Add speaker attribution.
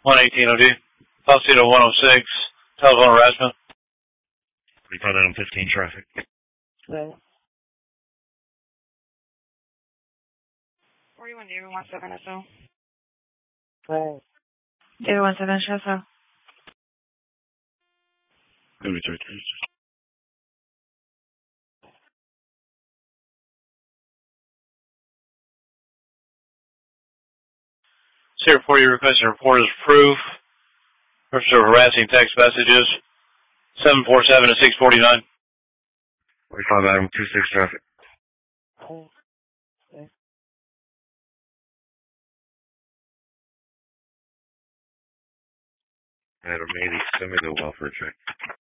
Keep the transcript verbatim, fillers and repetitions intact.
Speaker 1: one eighteen O D. Falsito one oh six. Telephone harassment.
Speaker 2: forty-five item fifteen traffic.
Speaker 3: Right.
Speaker 4: forty-one David one seven S O.
Speaker 3: Right.
Speaker 4: David one seven S O.
Speaker 2: Let me check.
Speaker 1: Sierra four, you requesting report as proof. Purpose of harassing text messages. seven four seven to six forty-nine.
Speaker 2: forty-five item two six traffic.
Speaker 3: Right. Right.
Speaker 2: Adam eighty, send me the welfare check.